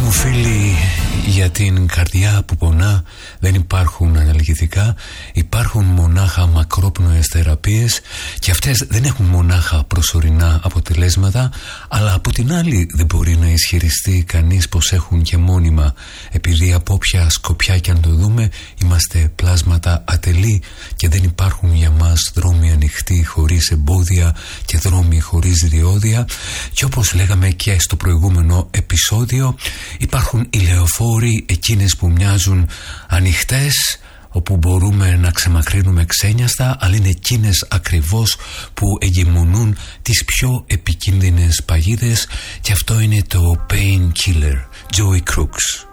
μου φίλοι, για την καρδιά που πονά δεν υπάρχουν αναλγητικά, υπάρχουν μονάχα μακρόπνοες θεραπείες και αυτές δεν έχουν μονάχα προσωρινά αποτελέσματα, αλλά από την άλλη δεν μπορεί να ισχυριστεί κανείς πως έχουν και μόνιμα, επειδή από όποια σκοπιά κι αν το δούμε είμαστε πλάσματα ατελή και δεν υπάρχουν για μας δρόμοι ανοιχτοί χωρίς εμπόδια και δρόμοι χωρίς διόδια, και όπως λέγαμε και στο προηγούμενο επεισόδιο, υπάρχουν οι λεωφόροι, εκείνες που μοιάζουν ανοιχτές, όπου μπορούμε να ξεμακρύνουμε ξένιαστα, αλλά είναι εκείνες ακριβώς που εγκυμονούν τις πιο επικίνδυνες παγίδες, και αυτό είναι το Painkiller, Joey Crookes.